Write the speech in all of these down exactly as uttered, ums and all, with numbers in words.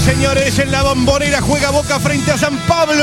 señores, en la Bombonera juega Boca frente a San Pablo.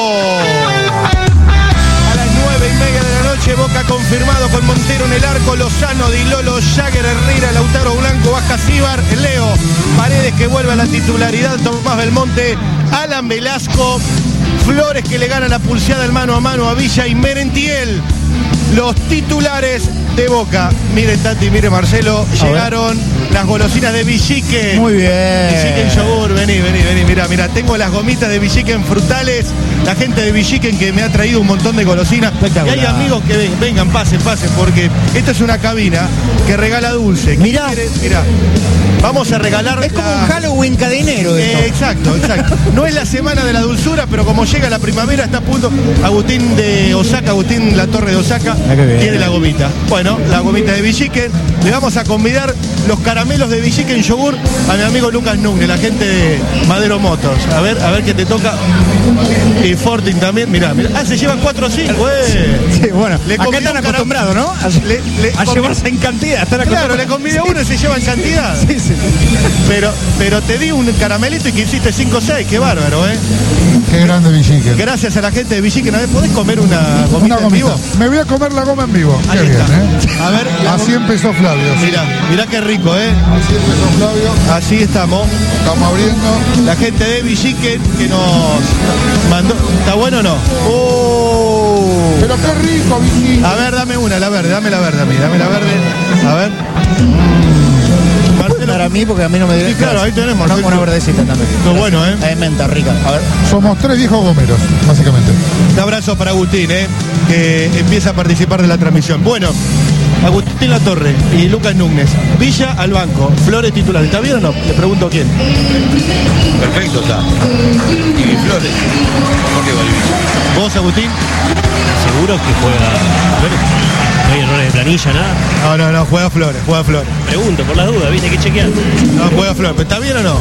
A las nueve y media de la noche, Boca confirmado con Montero en el arco, Lozano, Di Lolo, Jagger, Herrera, Lautaro Blanco, Baja Cibar, Leo, Paredes que vuelve a la titularidad, Tomás Belmonte, Alan Velasco, Flores que le gana la pulseada el mano a mano a Villa y Merentiel. Los titulares de Boca. Mire Tati, mire Marcelo, a llegaron ver. Las golosinas de Villiquen. Muy bien. Villiquen yogur, vení, vení, vení, mira, mira, tengo las gomitas de Villiquen frutales, la gente de Villiquen que me ha traído un montón de golosinas. Y hay amigos que ven, vengan, pasen, pasen, porque esta es una cabina que regala dulce. Mirá. Mirá, vamos a regalar. Es como la... un Halloween cadenero esto. Eh, exacto, exacto. No es la semana de la dulzura, pero como llega la primavera está a punto. Agustín de Osaka, Agustín La Torre de Osaka, Ah, qué bien. tiene la gomita. Bueno, la gomita de Villiquen. Le vamos a convidar los caramelos de Villiquen yogur a mi amigo Lucas Núñez, la gente de Madero Motos. A ver, a ver qué te toca. Y Fortin también, mirá, mirá. Ah, se llevan cuatro o cinco, eh. Sí, bueno, Le acá convidó están un cara- acostumbrados, ¿no? A, Le- le a convi- llevarse en cantidad. Están Claro, le acostumbrados. convide a uno y se lleva en cantidad. Sí, sí. Pero, pero te di un caramelito y que hiciste cinco o seis, qué bárbaro, eh. Qué grande Villiquen. Gracias a la gente de Villiquen. A ver, ¿podés comer una gomita Una en gomita. vivo? Me voy a comer la goma en vivo. Ahí Qué bien, está. ¿eh? A ver, la Así gom- empezó Flavio. sí. Mirá, mirá qué rico, ¿eh? Así empezó Flavio. Así estamos. Estamos abriendo. La gente de Villiquen que nos mandó. ¿Está bueno o no? ¡Oh! Pero qué rico, Villiquen. A ver, dame una, la verde, dame la verde a mí, dame la verde. A ver. Marcelo. Para mí, porque a mí no me dio. Sí, claro, ahí tenemos. Una, una verdecita también. Muy bueno, ¿eh? Es menta rica. A ver. Somos tres viejos gomeros, básicamente. Un abrazo para Agustín, ¿eh? Que empieza a participar de la transmisión. Bueno, Agustín Latorre y Lucas Núñez. Villa al banco. Flores titular. ¿Está bien o no? Le pregunto quién. Perfecto está. Y Flores. ¿Por qué Valdivia? ¿Vos, Agustín? Seguro que juega. A ver, no hay errores de planilla, nada. No, no, no, juega Flores, juega Flores. Pregunto por las dudas, viste que chequear. No, juega Flores. ¿Está bien o no?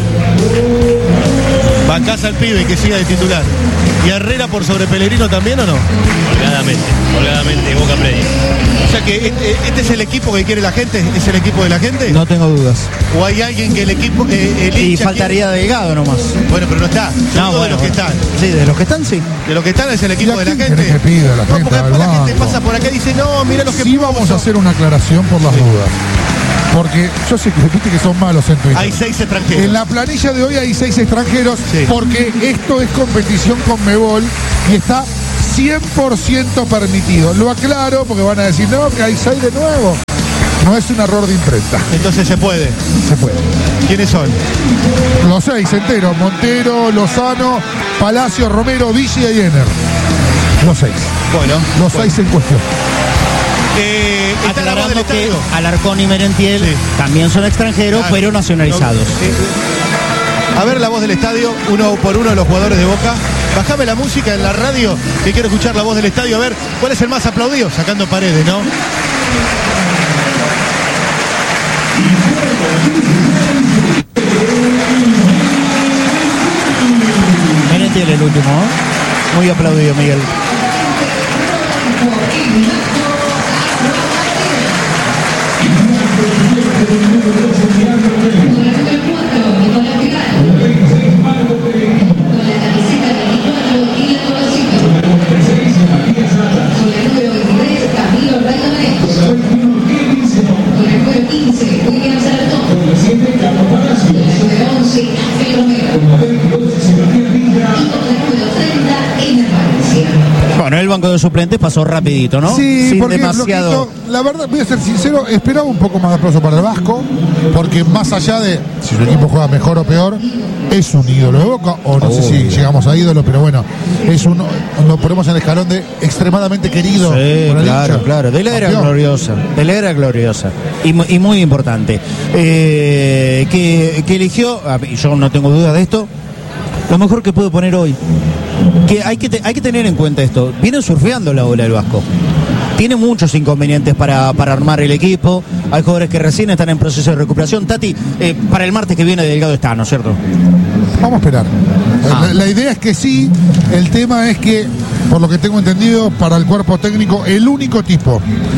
Bancás al pibe y que siga de titular. ¿Y Herrera por sobre Pellegrino también o no? Holgadamente, holgadamente, Boca Predio. O sea que este, este es el equipo que quiere la gente, ¿es el equipo de la gente? No tengo dudas. ¿O hay alguien que el equipo, eh, el Y hincha faltaría Delgado nomás. quiere? Bueno, pero no está. Yo No, digo de bueno, los que bueno. están. Sí, de los que están, sí. De los que están es el ¿Y equipo a de la quién gente. querés que pida la No, gente porque del después la gente banco? pasa por acá y dice, no, mira los que Sí vamos a hacer una aclaración por las dudas. Porque yo sé que viste que son malos en Twitter. Hay seis extranjeros. En la planilla de hoy hay seis extranjeros Sí. porque esto es competición con Mebol y está cien por ciento permitido. Lo aclaro porque van a decir, no, que hay seis de nuevo. No es un error de imprenta. Entonces se puede. Se puede. ¿Quiénes son? Los seis enteros, Montero, Lozano, Palacio, Romero, Villa y Ener. Los seis. Bueno. Los bueno. seis en cuestión. Eh, está la voz del Aclarando que estadio. Alarcón y Merentiel Sí. también son extranjeros, Claro. pero nacionalizados. Sí. A ver la voz del estadio, uno por uno los jugadores de Boca. Bajame la música en la radio, que quiero escuchar la voz del estadio. A ver, ¿cuál es el más aplaudido? Sacando Paredes, ¿no? Merentiel el último, ¿eh? Muy aplaudido, Miguel. Bueno, el banco de suplentes pasó rapidito, ¿no? Sí, Sin porque demasiado. Floquito, la verdad, voy a ser sincero, esperaba un poco más de aplauso para el Vasco, porque más allá de si su equipo juega mejor o peor, es un ídolo de Boca, o no sé si llegamos a ídolo, pero bueno, es un, lo ponemos en el escalón de extremadamente querido. Sí, por el claro, hincha. claro. De la era Campeón. gloriosa. De la era gloriosa. Y, mu- y muy importante. Eh, que, que eligió, a mí, yo no tengo duda de esto, lo mejor que puedo poner hoy. Que hay que, te- hay que tener en cuenta esto. Vienen surfeando la ola del Vasco. Tiene muchos inconvenientes para, para armar el equipo. Hay jugadores que recién están en proceso de recuperación. Tati, eh, para el martes que viene Delgado está, ¿no es cierto? Vamos a esperar. Ah. La, la idea es que sí, el tema es que, por lo que tengo entendido, para el cuerpo técnico, el único tipo que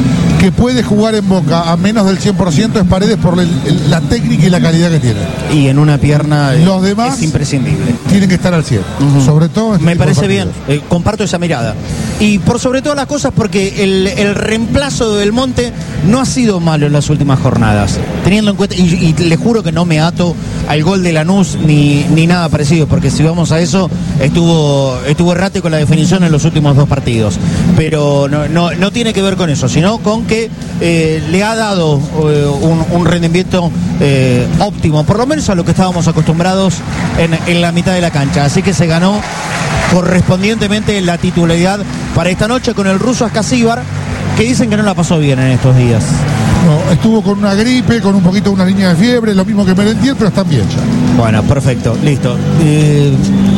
que puede jugar en Boca a menos del cien por ciento es Paredes por el, el, la técnica y la calidad que tiene. Y en una pierna Los demás es imprescindible. Tienen que estar al cien. Uh-huh. Sobre todo me parece bien, eh, comparto esa mirada. Y por sobre todas las cosas porque el, el reemplazo de Belmonte no ha sido malo en las últimas jornadas. Teniendo en cuenta, y, y le juro que no me ato al gol de Lanús ni, ni nada parecido, porque si vamos a eso, estuvo, estuvo errático la definición en los últimos dos partidos. Pero no, no, no tiene que ver con eso, sino con que eh, le ha dado eh, un, un rendimiento eh, óptimo, por lo menos a lo que estábamos acostumbrados en, en la mitad de la cancha. Así que se ganó correspondientemente la titularidad para esta noche con el ruso Ascasíbar, que dicen que no la pasó bien en estos días. No, estuvo con una gripe, con un poquito una línea de fiebre, lo mismo que Merentiel, pero están bien ya. Bueno, perfecto, listo. Eh,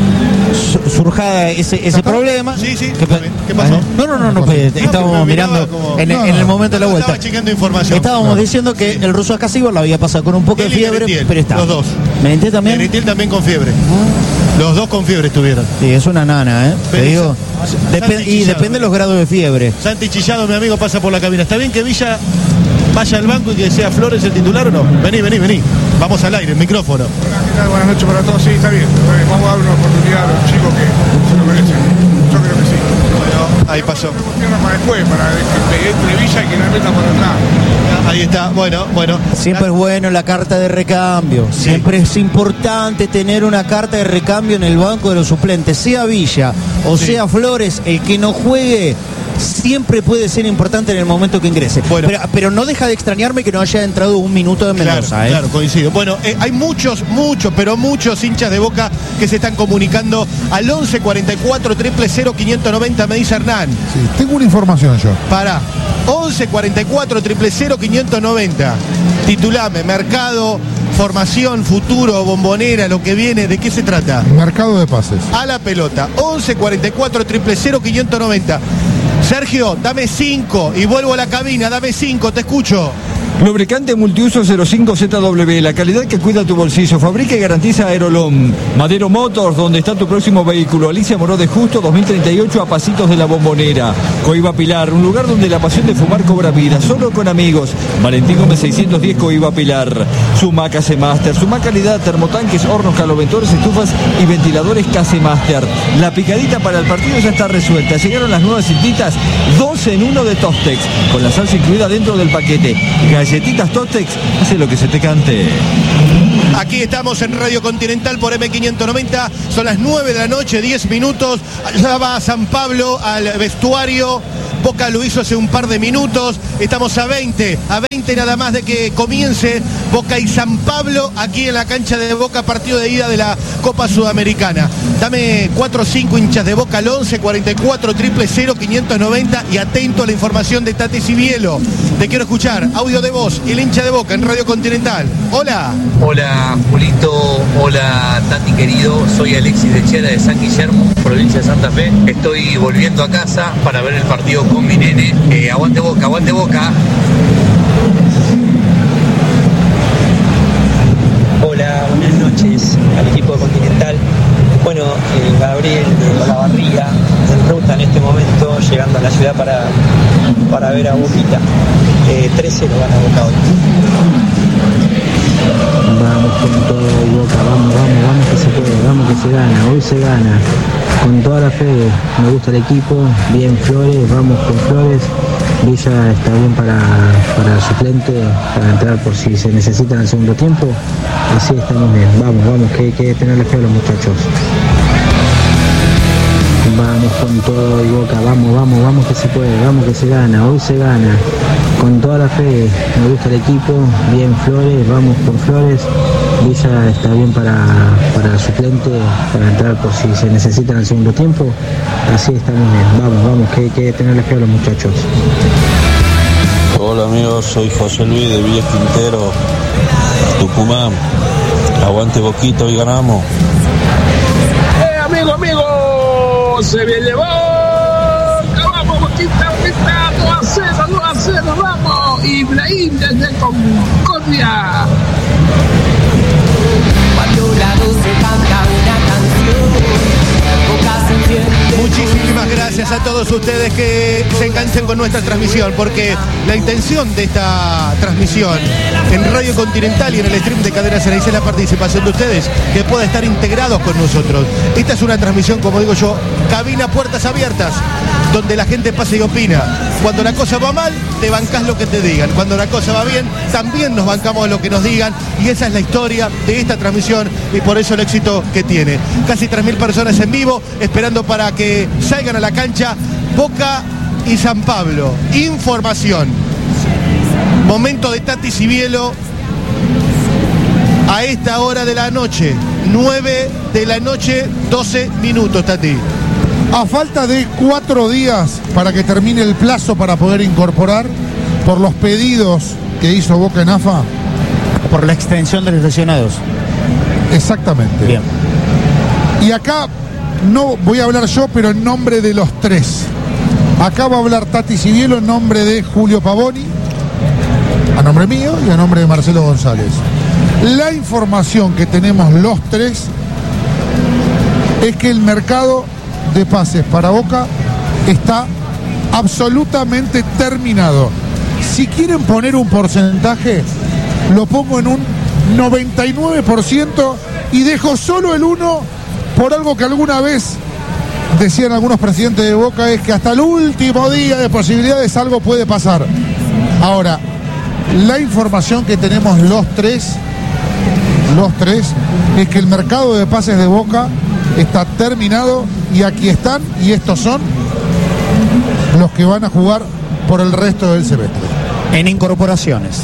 surjada ese, ese problema. Sí, sí. ¿Qué, ¿Qué pasó? No, no, no, no, pues, no estábamos mirando como... en, no, en no, el momento de la vuelta. Estaba checando información. Estábamos no. diciendo que el ruso Ascasíbar lo había pasado con un poco Él de y fiebre, Merentiel, pero está. los dos. Merentiel también. Merentiel también con fiebre. Los dos con fiebre estuvieron. Sí, es una nana, ¿eh? Te Pero digo. Santi Dep- y Chillado. depende de los grados de fiebre. Santi Chillado, mi amigo, pasa por la cabina. ¿Está bien que Villa vaya al banco y que sea Flores el titular o no? Vení, vení, vení. Vamos al aire, el micrófono. Hola, ¿qué tal? Buenas noches para todos. Sí, está bien. Vamos a dar una oportunidad a los chicos que se lo merecen. Yo creo que sí. Bueno, ahí pasó. Tierra para después, para que entre Villa y que la meta por atrás. Ahí está, bueno, bueno. Siempre es bueno la carta de recambio. Siempre es importante tener una carta de recambio en el banco de los suplentes. Sea Villa o Sí. sea Flores, el que no juegue siempre puede ser importante en el momento que ingrese. Bueno. Pero, pero no deja de extrañarme que no haya entrado un minuto de Mendoza. Claro, ¿eh? claro, coincido. Bueno, eh, hay muchos, muchos, pero muchos hinchas de Boca que se están comunicando al once cuarenta y cuatro, cero cero cero, quinientos noventa, me dice Hernán. Sí, tengo una información yo. Para once cuarenta y cuatro, cero cero cero, quinientos noventa. Titulame, mercado, formación, futuro, bombonera, lo que viene, ¿de qué se trata? Mercado de pases. A la pelota, once cuarenta y cuatro, cero cero cero, quinientos noventa. Sergio, dame cinco y vuelvo a la cabina, dame cinco, te escucho. Lubricante multiuso cero cinco Z W, la calidad que cuida tu bolsillo. Fabrica y garantiza Aerolón. Madero Motors, donde está tu próximo vehículo. Alicia Moró de Justo, dos mil treinta y ocho, a pasitos de la Bombonera. Coiba Pilar, un lugar donde la pasión de fumar cobra vida. Solo con amigos. Valentín Gómez seiscientos diez, Coiba Pilar. Sumac A C Master. Sumac calidad, termotanques, hornos, caloventores, estufas y ventiladores K C Master. La picadita para el partido ya está resuelta. Llegaron las nuevas cintitas, dos en uno de Tostex, con la salsa incluida dentro del paquete. Galletitas Tostex, hace lo que se te cante. Aquí estamos en Radio Continental por M quinientos noventa, son las nueve de la noche, diez minutos, allá va San Pablo al vestuario, Boca lo hizo hace un par de minutos, estamos a veinte, a veinte nada más de que comience Boca y San Pablo aquí en la cancha de Boca, partido de ida de la Copa Sudamericana. Dame cuatro o cinco hinchas de Boca al once cuarenta y cuatro, cero cero cero, quinientos noventa y atento a la información de Tati Sibielo. Te quiero escuchar, audio de voz, el hincha de Boca en Radio Continental. Hola. Hola Julito, hola Tati querido, soy Alexis de Chiara de San Guillermo, provincia de Santa Fe. Estoy volviendo a casa para ver el partido con mi nene. Eh, aguante Boca, aguante Boca. Hola, buenas noches al equipo de Continental. Bueno, eh, Gabriel de Olavarría, en ruta en este momento, llegando a la ciudad para, para ver a Boquita. Eh, tres cero gana Boca hoy. Vamos con todo Boca, vamos, vamos, vamos que se puede, vamos que se gana, hoy se gana. Con toda la fe, me gusta el equipo, bien Flores, vamos con Flores. Villa está bien para, para el suplente, para entrar por si se necesita en el segundo tiempo. Así estamos bien, vamos, vamos, que hay que tenerle fe a los muchachos. Vamos con todo y Boca, vamos, vamos, vamos que se puede, vamos que se gana, hoy se gana. Con toda la fe, me gusta el equipo, bien Flores, vamos con Flores. Villa está bien para, para el suplente, para entrar por si se necesita en el segundo tiempo. Así estamos bien, vamos, vamos, que hay que tenerle fe a los muchachos. Hola amigos, soy José Luis de Villa Quintero, Tucumán. Aguante Boquita, hoy ganamos. ¡Eh, amigo, amigo! ¡Se viene Boca! ¡Vamos, Boquita, Boquita! ¡dos a cero, dos a cero, vamos! Ibrahim desde Concordia. Cuando la voz se canta una canción, Boca se enciende. Muchísimas gracias gracias a todos ustedes que se enganchen con nuestra transmisión, porque la intención de esta transmisión en Radio Continental y en el stream de Cadena Ceneice es la participación de ustedes, que pueda estar integrados con nosotros. Esta es una transmisión, como digo yo, cabina puertas abiertas, donde la gente pasa y opina. Cuando la cosa va mal, te bancás lo que te digan. Cuando la cosa va bien, también nos bancamos lo que nos digan. Y esa es la historia de esta transmisión y por eso el éxito que tiene. Casi tres mil personas en vivo, esperando para que salgan a la cancha Boca y San Pablo. Información. Momento de Tati Sibielo a esta hora de la noche. nueve de la noche, doce minutos, Tati. A falta de cuatro días para que termine el plazo para poder incorporar, por los pedidos que hizo Boca en A F A. Por la extensión de los lesionados. Exactamente. Bien. Y acá no voy a hablar yo, pero en nombre de los tres. Acá va a hablar Tati Sibielo en nombre de Julio Pavoni, a nombre mío y a nombre de Marcelo González. La información que tenemos los tres es que el mercado de pases para Boca está absolutamente terminado. Si quieren poner un porcentaje, lo pongo en un noventa y nueve por ciento y dejo solo el uno por algo que alguna vez decían algunos presidentes de Boca, es que hasta el último día de posibilidades algo puede pasar. Ahora, la información que tenemos los tres, los tres, es que el mercado de pases de Boca está terminado y aquí están, y estos son los que van a jugar por el resto del semestre. En incorporaciones.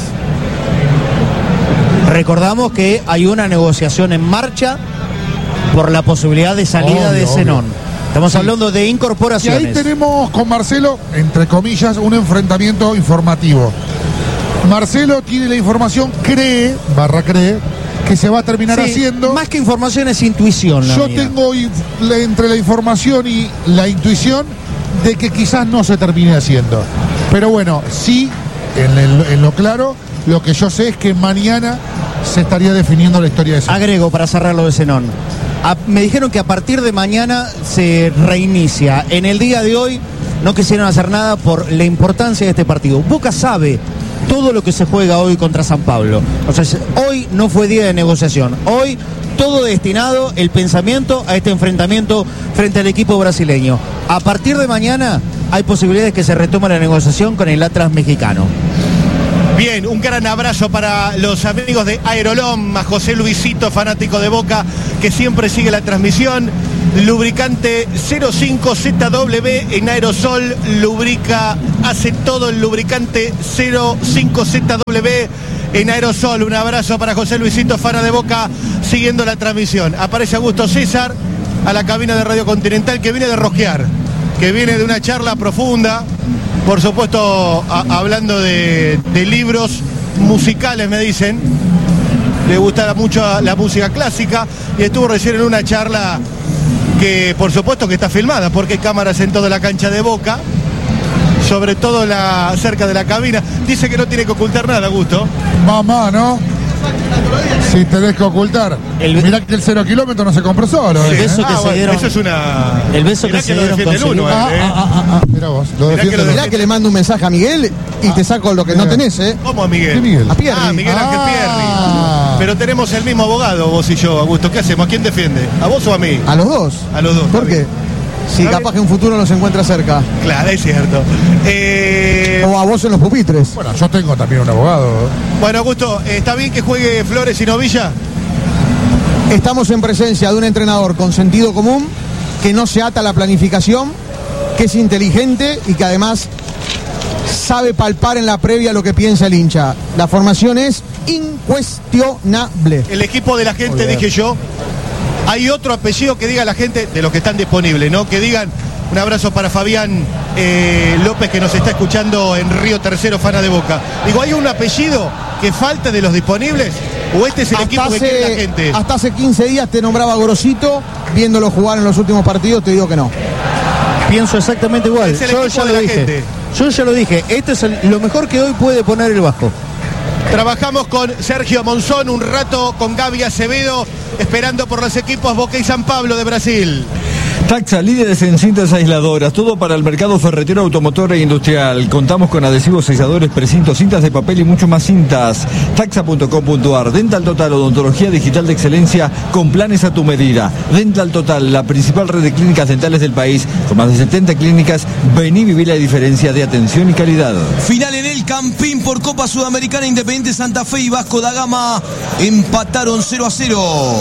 Recordamos que hay una negociación en marcha por la posibilidad de salida obvio, de Zenón. Estamos sí. hablando de incorporaciones. Y ahí tenemos con Marcelo, entre comillas, un enfrentamiento informativo. Marcelo tiene la información, cree, barra cree, que se va a terminar sí, haciendo. Más que información es intuición. Yo mía. tengo entre la información y la intuición de que quizás no se termine haciendo. Pero bueno, sí, en, el, en lo claro, lo que yo sé es que mañana se estaría definiendo la historia de Zenón. Agrego para cerrar lo de Zenón. A, me dijeron que a partir de mañana se reinicia. En el día de hoy no quisieron hacer nada por la importancia de este partido. Boca sabe todo lo que se juega hoy contra San Pablo. O sea, hoy no fue día de negociación. Hoy todo destinado el pensamiento a este enfrentamiento frente al equipo brasileño. A partir de mañana hay posibilidades que se retome la negociación con el Atlas mexicano. Bien, un gran abrazo para los amigos de Aerolom, a José Luisito, fanático de Boca, que siempre sigue la transmisión. Lubricante cero cinco Z W en aerosol, lubrica, hace todo el lubricante cero cinco Z W en aerosol. Un abrazo para José Luisito, fan de Boca, siguiendo la transmisión. Aparece Augusto César a la cabina de Radio Continental, que viene de rosquear, que viene de una charla profunda, por supuesto a, hablando de, de libros musicales, me dicen. Le gusta mucho la música clásica y estuvo recién en una charla que por supuesto que está filmada, porque hay cámaras en toda la cancha de Boca, sobre todo la, cerca de la cabina. Dice que no tiene que ocultar nada, Augusto. Mamá, ¿no? Si tenés que ocultar. El... Mirá que el cero kilómetro no se compró solo. El beso ¿eh? que ah, se bueno, dieron. Eso es una... El beso Mirá que, que se lo dieron defiende el uno, ah, eh. ah, ah, ah. Mirá vos, lo Mirá defiende. que, lo Mirá que le mando un mensaje a Miguel y te saco lo que no tenés, ¿eh? ¿Cómo a Miguel? ¿Qué Miguel? A Pierri. Ah, Miguel Ángel Ah. Pierri. Pero tenemos el mismo abogado, vos y yo, Augusto. ¿Qué hacemos? ¿A quién defiende? ¿A vos o a mí? A los dos. A los dos. ¿Por qué? Si ¿Está capaz bien? que en un futuro nos encuentra cerca. Claro, es cierto. Eh... O a vos en los pupitres. Bueno, yo tengo también un abogado. Bueno, Augusto, ¿está bien que juegue Flores y Novilla? Estamos en presencia de un entrenador con sentido común, que no se ata a la planificación, que es inteligente y que además sabe palpar en la previa lo que piensa el hincha. La formación es incuestionable. El equipo de la gente, dije yo. Hay otro apellido que diga la gente, de los que están disponibles, ¿no? Que digan, un abrazo para Fabián eh, López, que nos está escuchando en Río Tercero, fana de Boca. Digo, ¿hay un apellido que falta de los disponibles? ¿O este es el hasta equipo hace, que quiere la gente? Hasta hace quince días te nombraba Grosito, viéndolo jugar en los últimos partidos, te digo que no. Pienso exactamente igual. Es el Yo equipo ya de lo la dije. gente. Yo ya lo dije. Esto es el- lo mejor que hoy puede poner el Vasco. Trabajamos con Sergio Monzón un rato, con Gaby Acevedo, esperando por los equipos Boca y San Pablo de Brasil. Taxa, líderes en cintas aisladoras, todo para el mercado ferretero, automotor e industrial. Contamos con adhesivos, selladores, precintos, cintas de papel y mucho más cintas. Taxa punto com punto ar. Dental Total, odontología digital de excelencia con planes a tu medida. Dental Total, la principal red de clínicas dentales del país, con más de setenta clínicas. Vení y viví la diferencia de atención y calidad. Final en el Campín por Copa Sudamericana. Independiente Santa Fe y Vasco da Gama empataron cero a cero.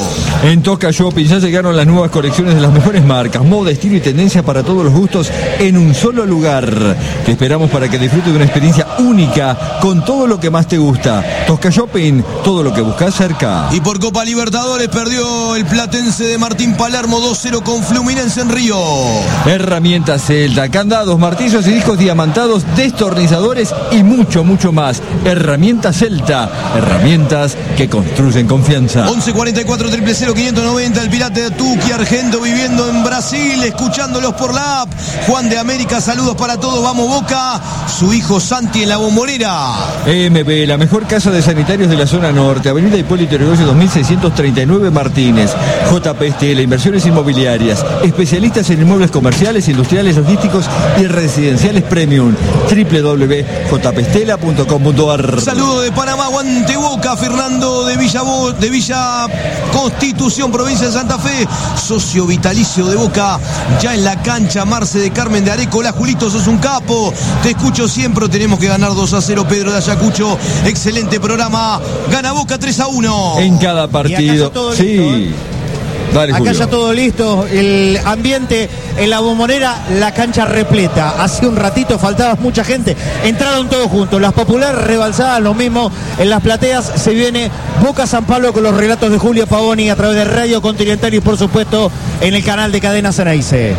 En Tosca Shopping ya llegaron las nuevas colecciones de las mejores marcas, moda, estilo y tendencia para todos los gustos en un solo lugar. Te esperamos para que disfrutes de una experiencia única con todo lo que más te gusta. Tosca Shopping, todo lo que buscas cerca. Y por Copa Libertadores perdió el Platense de Martín Palermo dos cero con Fluminense en Río. Herramientas Celta, candados, martillos y discos diamantados, destornilladores y mucho, mucho más. Herramientas Celta, herramientas que construyen confianza. once cuarenta y cuatro, cero cero, quinientos noventa, el Pirata de Tuqui, Argento viviendo en Brasil, escuchándolos por la app. Juan de América, saludos para todos, vamos Boca. Su hijo Santi en la Bombonera. M B, la mejor casa de sanitarios de la zona norte, Avenida Hipólito Yrigoyen dos mil seiscientos treinta y nueve Martínez. J P Estela, inversiones inmobiliarias, especialistas en inmuebles comerciales, industriales, logísticos y residenciales premium. doble u doble u doble u punto j p estela punto com punto ar. Saludo de Panamá, Guante Boca, Fernando de Villa, Bo, de Villa Constitución, provincia de Santa Fe, socio vitalicio de Boca, ya en la cancha. Marce de Carmen de Arecola, Julito, sos un capo, te escucho siempre, tenemos que ganar dos a cero. Pedro de Ayacucho, excelente programa, gana Boca tres a uno. En cada partido, sí. Listo, ¿eh? Dale, acá Julio. ya todo listo, el ambiente en la Bombonera, la cancha repleta. Hace un ratito faltaba mucha gente, entraron todos juntos, las populares rebalsadas, lo mismo en las plateas. Se viene Boca San Pablo con los relatos de Julio Pavoni a través de Radio Continental y por supuesto en el canal de Cadena Ceneice.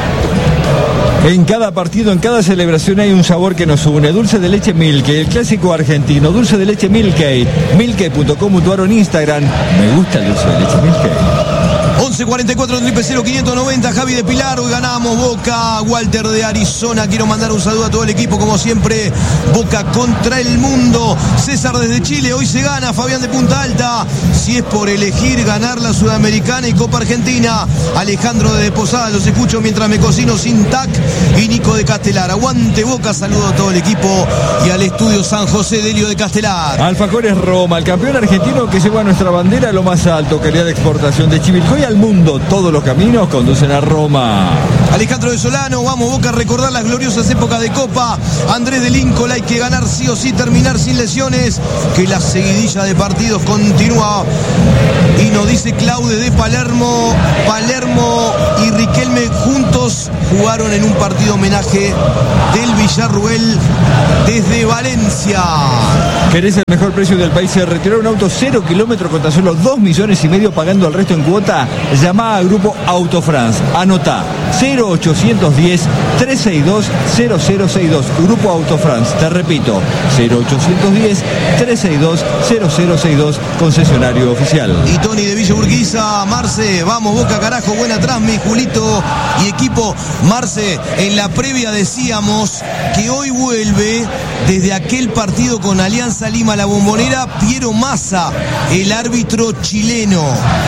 En cada partido, en cada celebración hay un sabor que nos une. Dulce de leche Milky, el clásico argentino. Dulce de leche Milky, milky punto com punto ar o en Instagram. Me gusta el dulce de leche Milky. once cuarenta y cuatro, cero cero, quinientos noventa, Javi de Pilar, hoy ganamos Boca. Walter de Arizona, quiero mandar un saludo a todo el equipo, como siempre, Boca contra el mundo. César desde Chile, hoy se gana. Fabián de Punta Alta, si es por elegir ganar la Sudamericana y Copa Argentina. Alejandro de Posada, los escucho mientras me cocino sin tac. Y Nico de Castelar, aguante Boca, saludo a todo el equipo y al estudio San José Delio de Castelar. Alfajores Roma, el campeón argentino que lleva nuestra bandera a lo más alto, calidad de exportación de Chivilcoy al mundo, todos los caminos conducen a Roma. Alejandro de Solano, vamos Boca a recordar las gloriosas épocas de Copa. Andrés de Lincoln, hay que ganar sí o sí, terminar sin lesiones, que la seguidilla de partidos continúa. Y nos dice Claude de Palermo, Palermo y Riquelme juntos jugaron en un partido homenaje del Villarruel desde Valencia. ¿Querés el mejor precio del país? Se retiró un auto cero kilómetros con tan solo dos millones y medio pagando el resto en cuota. Llamá al grupo Autofrance. Anotá cero ochocientos diez, trescientos sesenta y dos, cero cero sesenta y dos. Grupo Autofrance. Te repito, cero ochocientos diez, trescientos sesenta y dos, cero cero sesenta y dos. Concesionario oficial. Y Tony de Villa Urquiza, Marce, vamos Boca carajo, buena transmi, Julito y equipo. Marce, en la previa decíamos que hoy vuelve desde aquel partido con Alianza Lima La Bombonera Piero Massa, el árbitro chileno.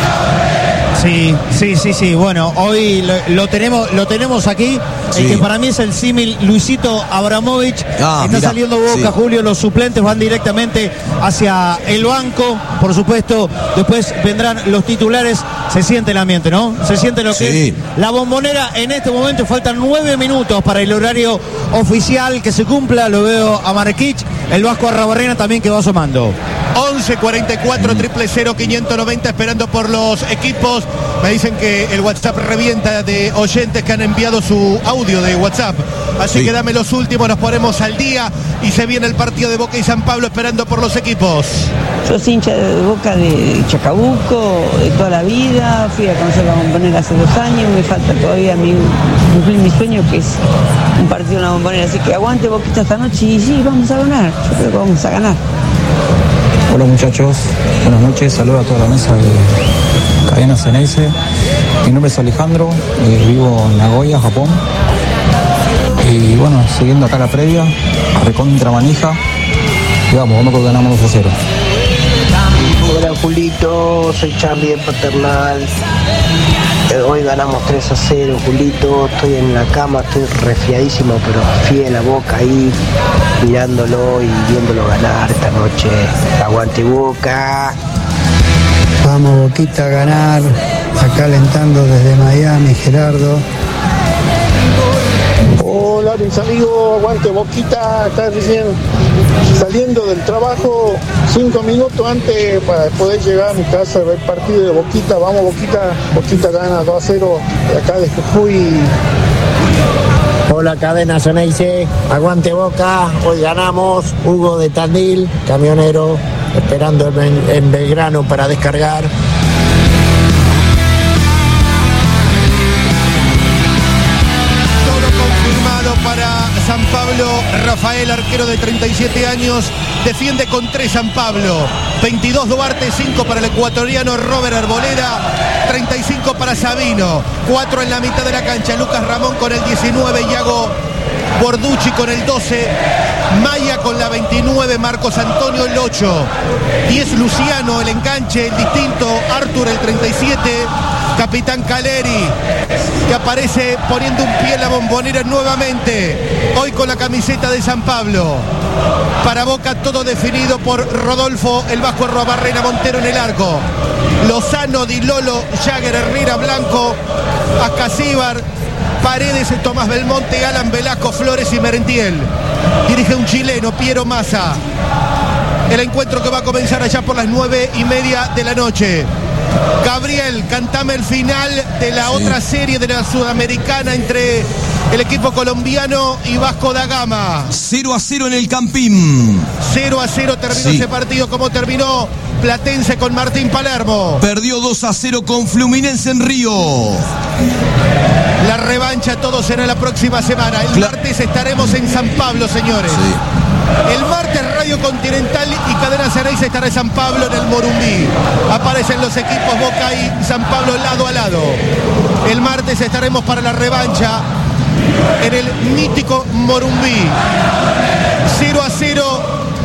Sí, sí, sí, sí. Bueno, hoy lo, lo tenemos, lo tenemos aquí. Sí. El que para mí es el símil Luisito Abramovich. Ah, está mirá, saliendo Boca, sí. Julio, los suplentes van directamente hacia el banco, por supuesto. Después vendrán los titulares. Se siente el ambiente, ¿no? Se siente lo que sí. es la Bombonera. En este momento faltan nueve minutos para el horario oficial que se cumpla. Lo veo a Marquich, el Vasco Arrabarrena también que va asomando. once cuarenta y cuatro, cero cero cero, quinientos noventa, esperando por los equipos. Me dicen que el WhatsApp revienta de oyentes que han enviado su audio de WhatsApp. Así sí. que dame los últimos, nos ponemos al día y se viene el partido de Boca y San Pablo esperando por los equipos. Yo soy hincha de Boca de Chacabuco, de toda la vida. Fui a conocer la Bombonera hace dos años. Me falta todavía mi, cumplir mi sueño, que es un partido en la Bombonera. Así que aguante Boquita esta noche y sí, vamos a ganar. Yo creo que vamos a ganar. Hola muchachos, buenas noches, saludos a toda la mesa de Cadena Ceneice. Mi nombre es Alejandro, eh, vivo en Nagoya, Japón. Y bueno, siguiendo acá la previa, recontra manija. Y vamos, vamos que ganamos dos a cero. Hola Julito, soy Charlie de Paternal. Eh, Hoy ganamos tres a cero, Julito. Estoy en la cama, estoy resfriadísimo, pero fiel a Boca ahí, mirándolo y viéndolo ganar esta noche. Aguante Boca. Vamos Boquita a ganar. Acá alentando desde Miami, Gerardo. Hola mis amigos, aguante Boquita, acá recién saliendo del trabajo, cinco minutos antes para poder llegar a mi casa a ver el partido de Boquita. Vamos Boquita, Boquita gana dos a cero de acá de Jujuy. Hola cadena Ceneice, aguante Boca, hoy ganamos. Hugo de Tandil, camionero, esperando en, en Belgrano para descargar. Para San Pablo, Rafael, arquero de treinta y siete años, defiende con tres San Pablo, veintidós Duarte, cinco para el ecuatoriano Robert Arboleda, treinta y cinco para Sabino, cuatro en la mitad de la cancha, Lucas Ramón con el diecinueve, Iago Borducci con el doce, Maya con la veintinueve, Marcos Antonio el ocho, diez Luciano, el enganche, el distinto, Artur el treinta y siete, Capitán Caleri, que aparece poniendo un pie en la Bombonera nuevamente, hoy con la camiseta de San Pablo. Para Boca todo definido por Rodolfo el Vasco Arruabarrena Montero en el arco, Lozano, Di Lolo, Jagger, Herrera, Blanco, Ascasíbar, Paredes, Tomás Belmonte, Alan Velasco, Flores y Merentiel. Dirige un chileno, Piero Massa. El encuentro que va a comenzar allá por las nueve y media de la noche. Gabriel, cantame el final de la sí. otra serie de la Sudamericana entre el equipo colombiano y Vasco da Gama. cero a cero en el Campín. cero a cero terminó sí. ese partido. ¿Cómo terminó Platense con Martín Palermo? Perdió dos a cero con Fluminense en Río. La revancha todo será la próxima semana. El Cla- martes estaremos en San Pablo, señores. Sí. El martes Radio Continental y Cadena Ceneice estará en San Pablo en el Morumbí. Aparecen los equipos Boca y San Pablo lado a lado. El martes estaremos para la revancha en el mítico Morumbí. cero a cero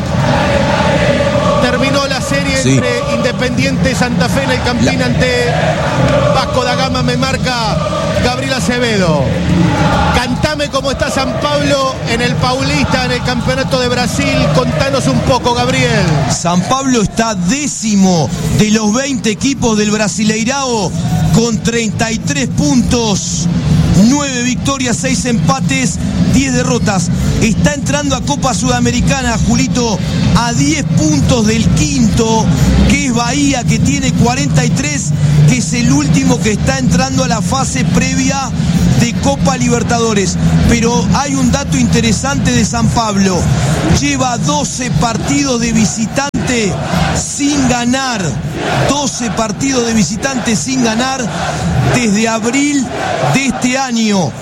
terminó la serie sí. entre Independiente Santa Fe en el Campín la... ante Vasco da Gama. Me marca Gabriel Acevedo. Cantame cómo está San Pablo en el Paulista, en el Campeonato de Brasil. Contanos un poco, Gabriel. San Pablo está décimo de los veinte equipos del Brasileirao con treinta y tres puntos, nueve victorias, seis empates, diez derrotas. Está entrando a Copa Sudamericana, Julito, a diez puntos del quinto, que es Bahía, que tiene cuarenta y tres, que es el último que está entrando a la fase previa de Copa Libertadores. Pero hay un dato interesante de San Pablo. Lleva doce partidos de visitante sin ganar. doce partidos de visitante sin ganar desde abril de este año.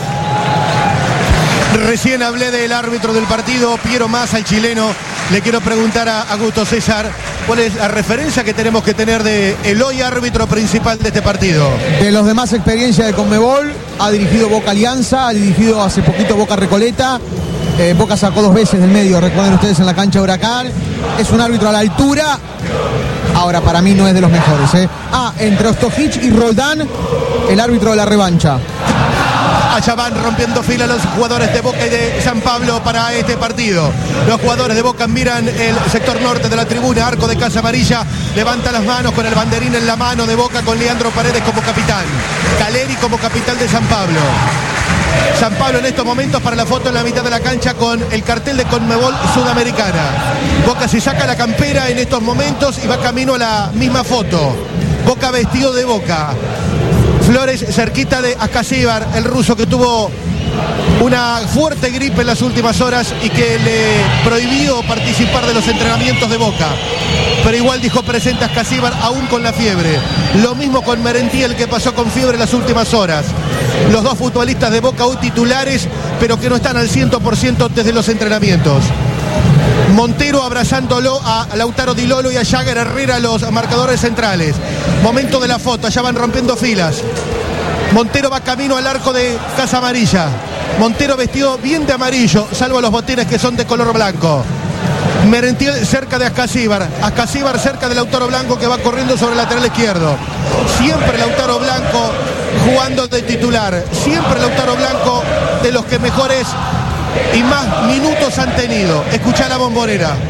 Recién hablé del árbitro del partido, Piero Massa, el chileno. Le quiero preguntar a Augusto César, ¿cuál es la referencia que tenemos que tener de el hoy árbitro principal de este partido? De los demás experiencias de Conmebol, ha dirigido Boca Alianza, ha dirigido hace poquito Boca Recoleta. Eh, Boca sacó dos veces del medio, recuerden ustedes, en la cancha de Huracán. Es un árbitro a la altura. Ahora, para mí no es de los mejores. ¿eh? Ah, entre Ostojic y Roldán, el árbitro de la revancha. Allá van rompiendo fila los jugadores de Boca y de San Pablo para este partido. Los jugadores de Boca miran el sector norte de la tribuna, arco de Casa Amarilla, levanta las manos con el banderín en la mano de Boca, con Leandro Paredes como capitán, Caleri como capitán de San Pablo. San Pablo en estos momentos para la foto en la mitad de la cancha con el cartel de Conmebol Sudamericana. Boca se saca la campera en estos momentos y va camino a la misma foto. Boca vestido de Boca. Flores cerquita de Ascasíbar, el ruso que tuvo una fuerte gripe en las últimas horas y que le prohibió participar de los entrenamientos de Boca. Pero igual dijo presente Ascasíbar aún con la fiebre. Lo mismo con Merentiel, que pasó con fiebre en las últimas horas. Los dos futbolistas de Boca hoy titulares, pero que no están al cien por ciento desde los entrenamientos. Montero abrazándolo a Lautaro Di Lolo y a Jagger Herrera, los marcadores centrales. Momento de la foto, allá van rompiendo filas. Montero va camino al arco de Casa Amarilla. Montero vestido bien de amarillo, salvo los botines que son de color blanco. Merentiel cerca de Ascasíbar. Ascasíbar cerca de Lautaro Blanco, que va corriendo sobre el lateral izquierdo. Siempre Lautaro Blanco jugando de titular. Siempre Lautaro Blanco, de los que mejores y más minutos han tenido. Escuchá la Bombonera.